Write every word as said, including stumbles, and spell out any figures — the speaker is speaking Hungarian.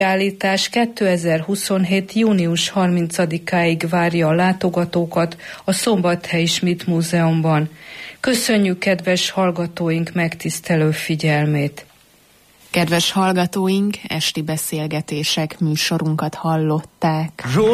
Állítás kétezer-huszonhét. június harmincadikáig várja a látogatókat a Szombathelyi Schmidt Múzeumban. Köszönjük kedves hallgatóink megtisztelő figyelmét! Kedves hallgatóink, esti beszélgetések műsorunkat hallották.